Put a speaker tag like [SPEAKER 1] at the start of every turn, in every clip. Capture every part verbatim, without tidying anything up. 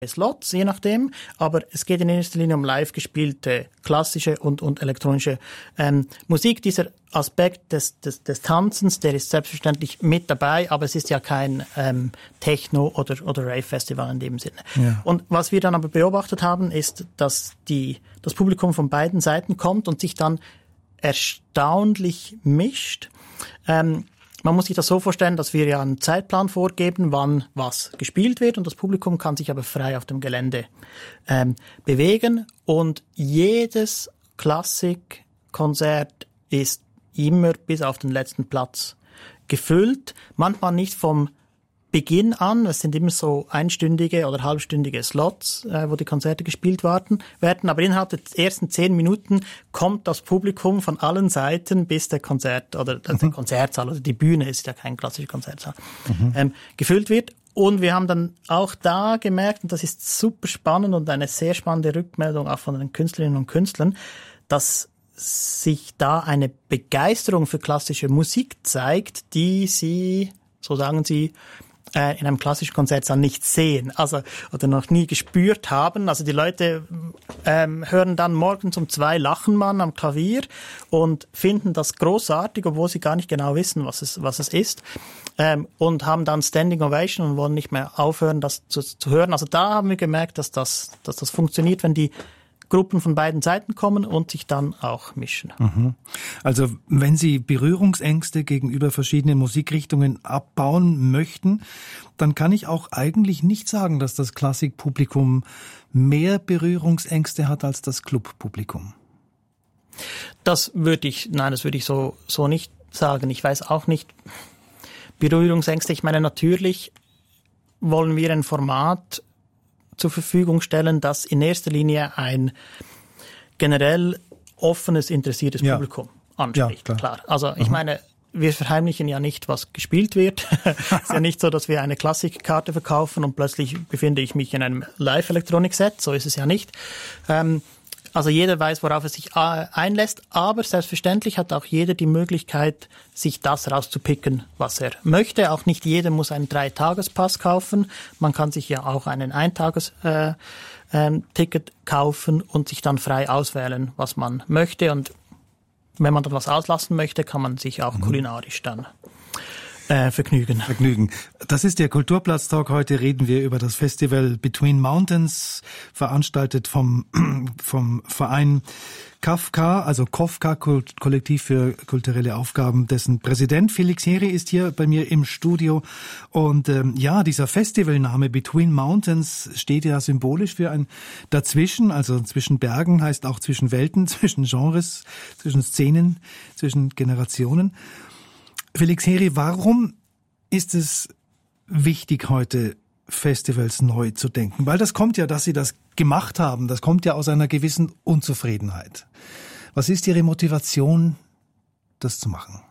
[SPEAKER 1] Slots, je nachdem, aber es geht in erster Linie um live gespielte klassische und, und elektronische ähm, Musik. Dieser Aspekt des, des, des Tanzens, der ist selbstverständlich mit dabei, aber es ist ja kein ähm, Techno- oder, oder Rave-Festival in dem Sinne. Ja. Und was wir dann aber beobachtet haben, ist, dass die, das Publikum von beiden Seiten kommt und sich dann erstaunlich mischt. Ähm, Man muss sich das so vorstellen, dass wir ja einen Zeitplan vorgeben, wann was gespielt wird, und das Publikum kann sich aber frei auf dem Gelände ähm, bewegen. Und jedes Klassikkonzert ist immer bis auf den letzten Platz gefüllt. Manchmal nicht vom Beginn an, es sind immer so einstündige oder halbstündige Slots, äh, wo die Konzerte gespielt werden, werden, aber innerhalb der ersten zehn Minuten kommt das Publikum von allen Seiten, bis der Konzert oder mhm. der Konzertsaal oder die Bühne, ist ja kein klassischer Konzertsaal, mhm. ähm, gefüllt wird. Und wir haben dann auch da gemerkt, und das ist super spannend und eine sehr spannende Rückmeldung auch von den Künstlerinnen und Künstlern, dass sich da eine Begeisterung für klassische Musik zeigt, die sie, so sagen sie, in einem klassischen Konzertsaal nicht sehen, also oder noch nie gespürt haben. Also die Leute ähm, hören dann morgens um zwei Lachen man am Klavier und finden das großartig, obwohl sie gar nicht genau wissen, was es was es ist, ähm, und haben dann Standing Ovation und wollen nicht mehr aufhören, das zu, zu hören. Also da haben wir gemerkt, dass das dass das funktioniert, wenn die Gruppen von beiden Seiten kommen und sich dann auch mischen.
[SPEAKER 2] Also wenn Sie Berührungsängste gegenüber verschiedenen Musikrichtungen abbauen möchten, dann kann ich auch eigentlich nicht sagen, dass das Klassikpublikum mehr Berührungsängste hat als das Clubpublikum.
[SPEAKER 1] Das würde ich, nein, das würde ich so, so nicht sagen. Ich weiß auch nicht, Berührungsängste, ich meine, natürlich wollen wir ein Format zur Verfügung stellen, das in erster Linie ein generell offenes, interessiertes ja. Publikum anspricht. Ja, klar. klar. Also ich mhm. meine, wir verheimlichen ja nicht, was gespielt wird. Es ist ja nicht so, dass wir eine Klassikkarte verkaufen und plötzlich befinde ich mich in einem Live-Elektronik-Set. So ist es ja nicht. Ähm, Also jeder weiß, worauf er sich einlässt, aber selbstverständlich hat auch jeder die Möglichkeit, sich das rauszupicken, was er möchte. Auch nicht jeder muss einen Dreitagespass kaufen. Man kann sich ja auch einen Eintages-Ticket äh, äh, kaufen und sich dann frei auswählen, was man möchte. Und wenn man dann was auslassen möchte, kann man sich auch mhm. kulinarisch dann Äh, Vergnügen.
[SPEAKER 2] Vergnügen. Das ist der Kulturplatz-Talk. Heute reden wir über das Festival Between Mountains, veranstaltet vom, vom Verein Kafka, also Kofka, Kollektiv für kulturelle Aufgaben, dessen Präsident Felix Heri ist hier bei mir im Studio. Und ähm, ja, dieser Festivalname Between Mountains steht ja symbolisch für ein Dazwischen, also zwischen Bergen, heißt auch zwischen Welten, zwischen Genres, zwischen Szenen, zwischen Generationen. Felix Heri, warum ist es wichtig, heute Festivals neu zu denken? Weil das kommt ja, dass Sie das gemacht haben, das kommt ja aus einer gewissen Unzufriedenheit. Was ist Ihre Motivation, das zu machen?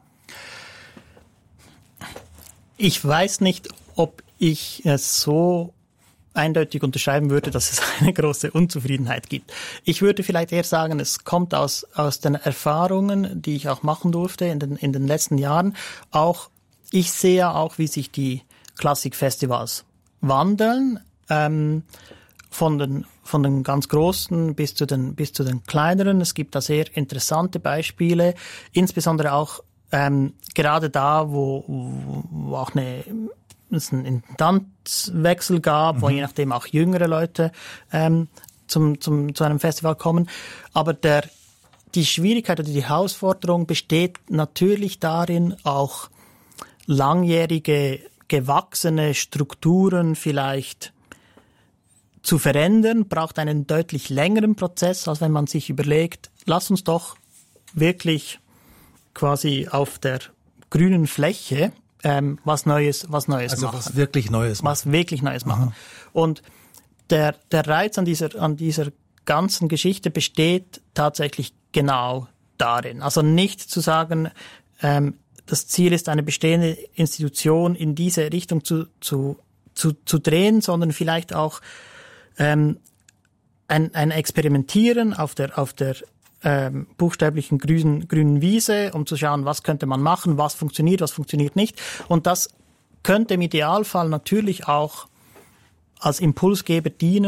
[SPEAKER 1] Ich weiß nicht, ob ich es so eindeutig unterschreiben würde, dass es eine große Unzufriedenheit gibt. Ich würde vielleicht eher sagen, es kommt aus aus den Erfahrungen, die ich auch machen durfte in den in den letzten Jahren. Auch ich sehe auch, wie sich die Klassikfestivals wandeln, ähm, von den von den ganz großen bis zu den bis zu den kleineren. Es gibt da sehr interessante Beispiele, insbesondere auch ähm, gerade da, wo, wo auch eine es einen Intendanzwechsel gab, mhm. wo je nachdem auch jüngere Leute ähm, zum, zum, zu einem Festival kommen. Aber der, die Schwierigkeit oder die Herausforderung besteht natürlich darin, auch langjährige, gewachsene Strukturen vielleicht zu verändern, braucht einen deutlich längeren Prozess, als wenn man sich überlegt, lass uns doch wirklich quasi auf der grünen Fläche Ähm, was Neues, was Neues
[SPEAKER 2] also
[SPEAKER 1] machen.
[SPEAKER 2] Also was wirklich Neues machen.
[SPEAKER 1] Was wirklich Neues machen. Aha. Und der, der Reiz an dieser, an dieser ganzen Geschichte besteht tatsächlich genau darin. Also nicht zu sagen, ähm, das Ziel ist, eine bestehende Institution in diese Richtung zu, zu, zu, zu drehen, sondern vielleicht auch ähm, ein, ein Experimentieren auf der, auf der Ähm, buchstäblichen grünen, grünen Wiese, um zu schauen, was könnte man machen, was funktioniert, was funktioniert nicht. Und das könnte im Idealfall natürlich auch als Impulsgeber dienen,